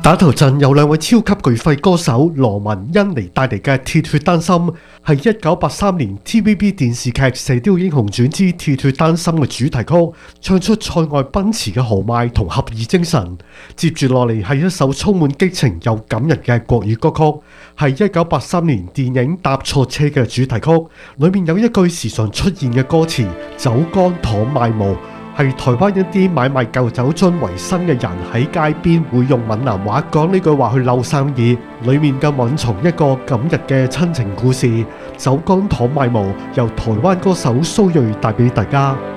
打頭陣有兩位超級巨肺歌手羅文、甄妮帶嚟嘅《鐵血丹心》，係1983年 TVB 電視劇《射雕英雄傳之鐵血丹心》嘅主題曲，唱出塞外奔馳嘅豪邁同俠義精神。接住落嚟係一首充滿激情又感人嘅國語歌曲，係1983年電影《搭錯車》嘅主題曲，裏面有一句時常出現嘅歌詞：酒乾倘賣無。係台灣一啲買賣舊酒樽為生嘅人喺街邊會用閩南話講呢句話去撈生意，裡面更蘊藏一個感人嘅親情故事。酒乾倘賣無，由台灣歌手蘇芮帶俾大家。